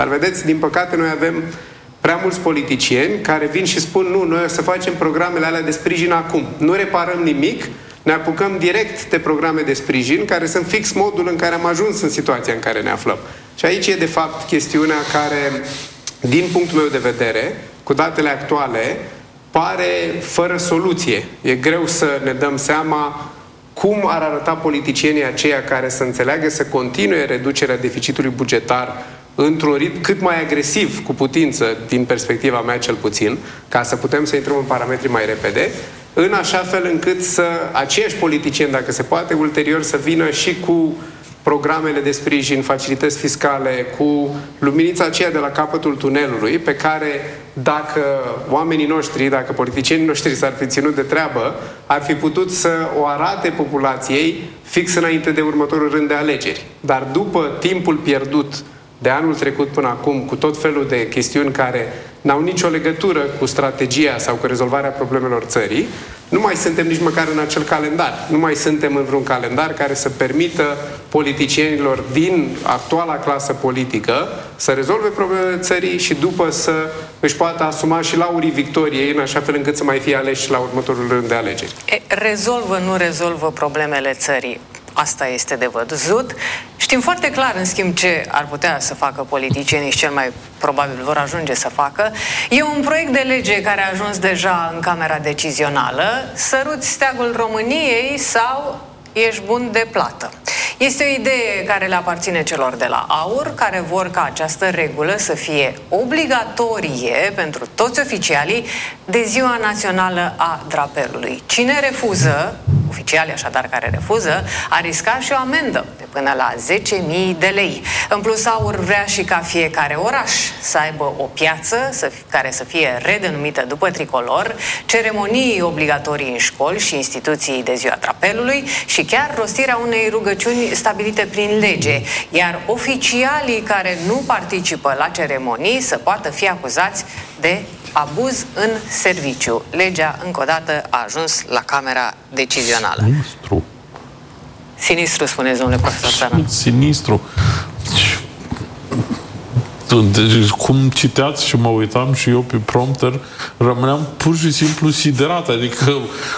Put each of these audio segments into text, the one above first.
Dar vedeți, din păcate, noi avem prea mulți politicieni care vin și spun nu, noi o să facem programele alea de sprijin acum. Nu reparăm nimic, ne apucăm direct de programe de sprijin care sunt fix modul în care am ajuns în situația în care ne aflăm. Și aici e, de fapt, chestiunea care, din punctul meu de vedere, cu datele actuale, pare fără soluție. E greu să ne dăm seama cum ar arăta politicienii aceia care să înțeleagă să continue reducerea deficitului bugetar într-un ritm cât mai agresiv cu putință, din perspectiva mea cel puțin, ca să putem să intrăm în parametri mai repede, în așa fel încât să aceiași politicieni, dacă se poate, ulterior să vină și cu programele de sprijin, facilități fiscale, cu luminița aceea de la capătul tunelului, pe care dacă oamenii noștri, dacă politicienii noștri s-ar fi ținut de treabă, ar fi putut să o arate populației fix înainte de următorul rând de alegeri. Dar după timpul pierdut de anul trecut până acum, cu tot felul de chestiuni care n-au nicio legătură cu strategia sau cu rezolvarea problemelor țării, nu mai suntem nici măcar în acel calendar. Nu mai suntem în vreun calendar care să permită politicienilor din actuala clasă politică să rezolve problemele țării și după să își poată asuma și laurii victoriei, în așa fel încât să mai fie aleși la următorul rând de alegeri. Rezolvă, nu rezolvă problemele țării. Asta este de văzut. Știm foarte clar, în schimb, ce ar putea să facă politicienii și cel mai probabil vor ajunge să facă. E un proiect de lege care a ajuns deja în Camera Decizională. Săruți steagul României sau ești bun de plată. Este o idee care le aparține celor de la AUR, care vor ca această regulă să fie obligatorie pentru toți oficialii de Ziua Națională a Drapelului. Cine refuză, oficialii așadar care refuză, a riscat și o amendă de până la 10.000 de lei. În plus, AUR vrea și ca fiecare oraș să aibă o piață care să fie redenumită după tricolor, ceremonii obligatorii în școli și instituții de Ziua Drapelului și chiar rostirea unei rugăciuni stabilite prin lege, iar oficialii care nu participă la ceremonii să poată fi acuzați de abuz în serviciu. Legea, încă o dată, a ajuns la Camera Decizională. Sinistru. Sinistru, spuneți, domnule profesor Țăran. Sinistru. Deci, cum citeați și mă uitam și eu pe prompter, rămâneam pur și simplu siderat. Adică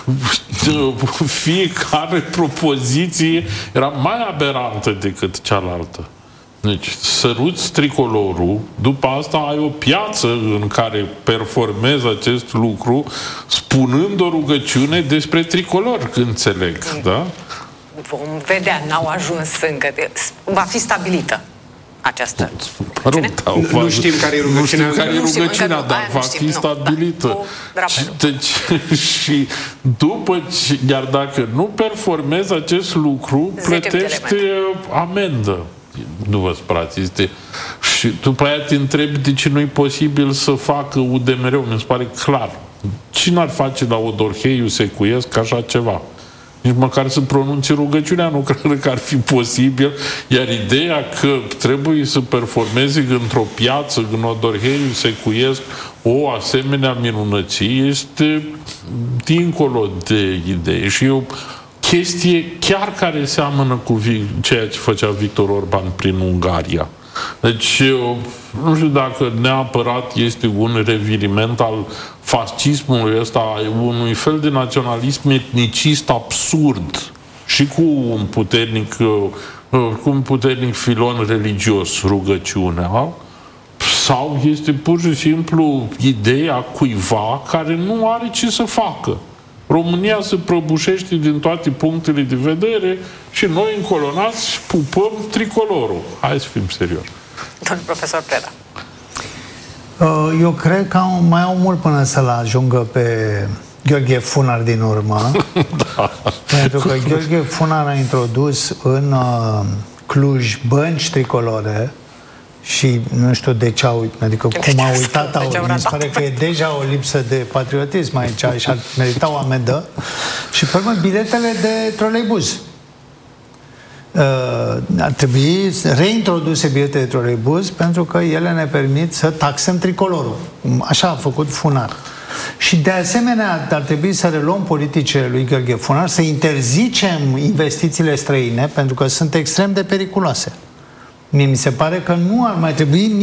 fiecare propoziție era mai aberantă decât cealaltă. Deci, săruți tricolorul, după asta ai o piață în care performezi acest lucru, spunând o rugăciune despre tricolor, când înțeleg, da? Vom vedea, n-au ajuns încă. Va fi stabilită această rugăciune. Nu știm care e rugăciunea. Dar va fi stabilită. Deci, și după, iar dacă nu performezi acest lucru, plătești amendă. Nu vă sperați, este... Și după aia te întrebi de ce nu-i posibil să facă UDMR-ul. Mi se pare clar. Cine ar face la Odorheiu Secuiesc așa ceva? Nici măcar să pronunțe rugăciunea, nu cred că ar fi posibil. Iar ideea că trebuie să performeze într-o piață, în Odorheiu Secuiesc, o asemenea minunăție este dincolo de idee. Și eu chestie chiar care seamănă cu ceea ce făcea Victor Orban prin Ungaria. Deci, nu știu dacă neapărat este un reviriment al fascismului ăsta, unui fel de naționalism etnicist absurd și cu un puternic filon religios, rugăciunea, sau este pur și simplu ideea cuiva care nu are ce să facă. România se prăbușește din toate punctele de vedere și noi încolonați pupăm tricolorul. Hai să fim serioși. Domnul profesor Preda. Eu cred că mai au mult până să-l ajungă pe Gheorghe Funar din urmă. Da. Pentru că Gheorghe Funar a introdus în Cluj bănci tricolore și nu știu de ce au, adică cum a uitat, mi se pare că e deja o lipsă de patriotism aici și ar merita o amendă. Și pe urmă, biletele de troleibuz. Ar trebui reintroduse bilete de troleibuz pentru că ele ne permit să taxăm tricolorul. Așa a făcut Funar. Și de asemenea ar trebui să reluăm politicile lui Gheorghe Funar, să interzicem investițiile străine pentru că sunt extrem de periculoase. Mie mi se pare că nu ar mai trebui